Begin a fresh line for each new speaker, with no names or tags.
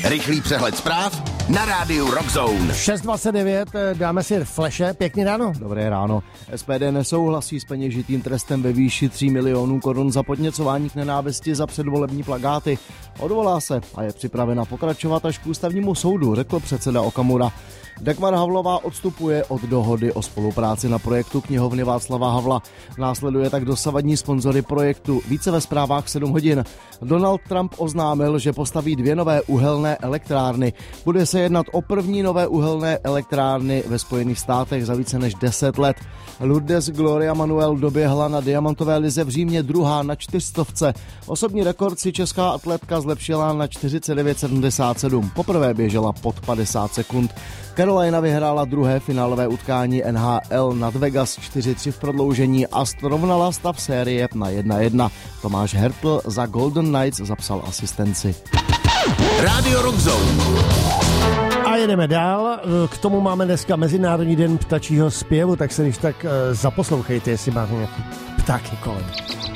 Rychlý přehled zpráv na rádiu Rockzone.
6:29, dáme si fleše. Pěkný ráno.
Dobré ráno. SPD nesouhlasí s peněžitým trestem ve výši 3 milionů korun za podněcování k nenávisti za předvolební plakáty. Odvolá se a je připravena pokračovat až k ústavnímu soudu, řekl předseda Okamura. Dagmar Havlová odstupuje od dohody o spolupráci na projektu knihovny Václava Havla. Následuje tak dosavadní sponzory projektu. Více ve zprávách 7 hodin. Donald Trump oznámil, že postaví 2 nové uhelné elektrárny. Bude se jednat o první nové uhelné elektrárny ve Spojených státech za více než 10 let. Lourdes Gloria Manuel doběhla na diamantové lize v Římě druhá na 400. Osobní rekord si česká atletka zlepšila na 49,77. Poprvé běžela pod 50 sekund. Carolina vyhrála druhé finálové utkání NHL nad Vegas 4-3 v prodloužení a srovnala stav série na 1-1. Tomáš Hertl za Golden Knights zapsal asistenci.
Rádio Rockzone.
A jedeme dál. K tomu máme dneska Mezinárodní den ptačího zpěvu, tak se když tak zaposlouchejte, jestli máte nějaký ptáky kolem.